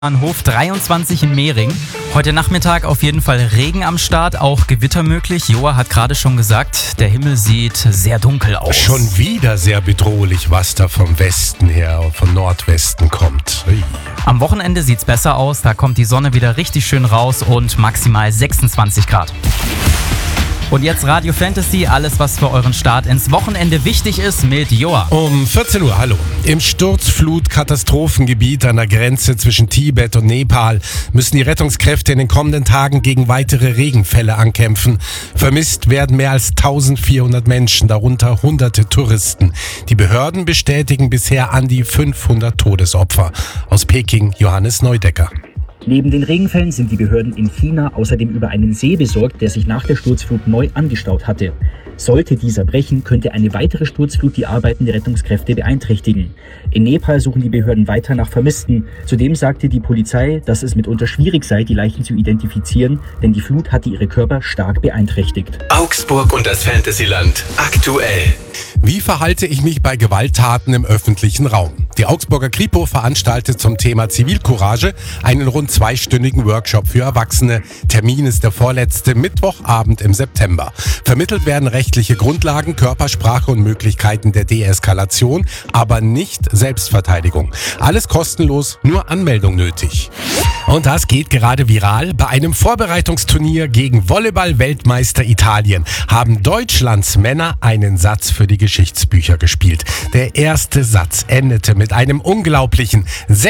Bahnhof 23 in Mehring. Heute Nachmittag auf jeden Fall Regen am Start, auch Gewitter möglich. Joa hat gerade schon gesagt, der Himmel sieht sehr dunkel aus. Schon wieder sehr bedrohlich, was da vom Westen her, vom Nordwesten kommt. Ui. Am Wochenende sieht's besser aus, da kommt die Sonne wieder richtig schön raus und maximal 26 Grad. Und jetzt Radio Fantasy, alles was für euren Start ins Wochenende wichtig ist mit Joa. Um 14 Uhr, hallo. Im Sturzflut-Katastrophengebiet an der Grenze zwischen Tibet und Nepal müssen die Rettungskräfte in den kommenden Tagen gegen weitere Regenfälle ankämpfen. Vermisst werden mehr als 1400 Menschen, darunter hunderte Touristen. Die Behörden bestätigen bisher an die 500 Todesopfer. Aus Peking, Johannes Neudecker. Neben den Regenfällen sind die Behörden in China außerdem über einen See besorgt, der sich nach der Sturzflut neu angestaut hatte. Sollte dieser brechen, könnte eine weitere Sturzflut die Arbeiten der Rettungskräfte beeinträchtigen. In Nepal suchen die Behörden weiter nach Vermissten. Zudem sagte die Polizei, dass es mitunter schwierig sei, die Leichen zu identifizieren, denn die Flut hatte ihre Körper stark beeinträchtigt. Augsburg und das Fantasyland aktuell. Wie verhalte ich mich bei Gewalttaten im öffentlichen Raum? Die Augsburger Kripo veranstaltet zum Thema Zivilcourage einen rund 2-stündigen Workshop für Erwachsene. Termin ist der vorletzte Mittwochabend im September. Vermittelt werden rechtliche Grundlagen, Körpersprache und Möglichkeiten der Deeskalation, aber nicht Selbstverteidigung. Alles kostenlos, nur Anmeldung nötig. Und das geht gerade viral. Bei einem Vorbereitungsturnier gegen Volleyball-Weltmeister Italien haben Deutschlands Männer einen Satz für die Geschichtsbücher gespielt. Der erste Satz endete mit einem unglaublichen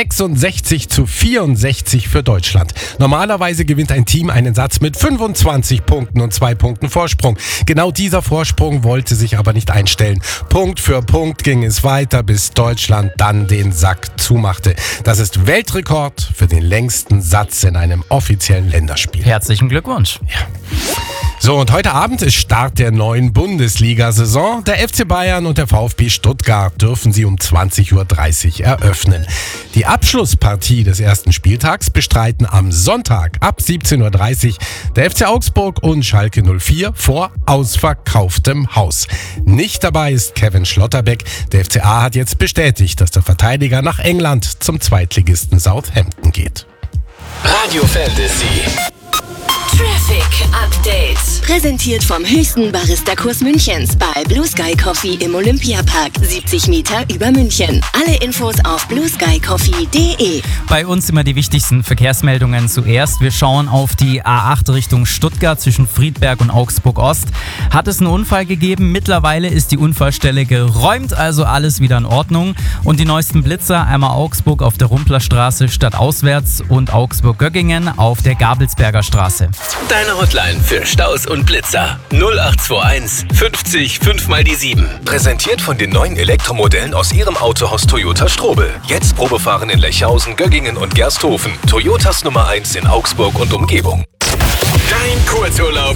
66:64 für Deutschland. Normalerweise gewinnt ein Team einen Satz mit 25 Punkten und 2 Punkten Vorsprung. Genau dieser Vorsprung wollte sich aber nicht einstellen. Punkt für Punkt ging es weiter, bis Deutschland dann den Sack zumachte. Das ist Weltrekord für den längsten Satz in einem offiziellen Länderspiel. Herzlichen Glückwunsch. Ja. So, und heute Abend ist Start der neuen Bundesliga-Saison. Der FC Bayern und der VfB Stuttgart dürfen sie um 20:30 Uhr eröffnen. Die Abschlusspartie des ersten Spieltags bestreiten am Sonntag ab 17:30 Uhr der FC Augsburg und Schalke 04 vor ausverkauftem Haus. Nicht dabei ist Kevin Schlotterbeck. Der FCA hat jetzt bestätigt, dass der Verteidiger nach England zum Zweitligisten Southampton geht. Radio Fantasy. Traffic Update. Präsentiert vom höchsten Barista-Kurs Münchens bei Blue Sky Coffee im Olympiapark. 70 Meter über München. Alle Infos auf blueskycoffee.de. Bei uns immer die wichtigsten Verkehrsmeldungen zuerst. Wir schauen auf die A8 Richtung Stuttgart zwischen Friedberg und Augsburg Ost. Hat es einen Unfall gegeben? Mittlerweile ist die Unfallstelle geräumt, also alles wieder in Ordnung. Und die neuesten Blitzer, einmal Augsburg auf der Rumplerstraße stadtauswärts und Augsburg-Göggingen auf der Gabelsberger Straße. Deine Hotline für Staus und Blitzer 0821 50 5 mal die 7. Präsentiert von den neuen Elektromodellen aus Ihrem Autohaus Toyota Strobel. Jetzt Probefahren in Lechhausen, Göggingen und Gersthofen. Toyotas Nummer 1 in Augsburg und Umgebung. Dein Kurzurlaub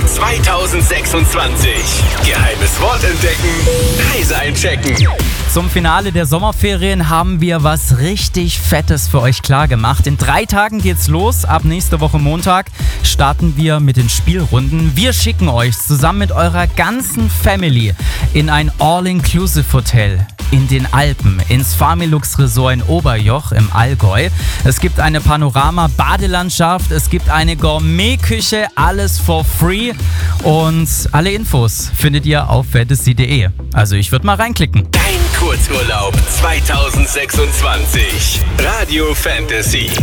2026. Geheimes Wort entdecken, Reise einchecken. Zum Finale der Sommerferien haben wir was richtig Fettes für euch klar gemacht. In 3 Tagen geht's los. Ab nächste Woche Montag starten wir mit den Spielrunden. Wir schicken euch zusammen mit eurer ganzen Family in ein All-Inclusive-Hotel in den Alpen, ins Familux Resort in Oberjoch im Allgäu. Es gibt eine Panorama-Badelandschaft, es gibt eine Gourmet-Küche, alles for free. Und alle Infos findet ihr auf fantasy.de. Also ich würde mal reinklicken. Dein Kurzurlaub 2026. Radio Fantasy.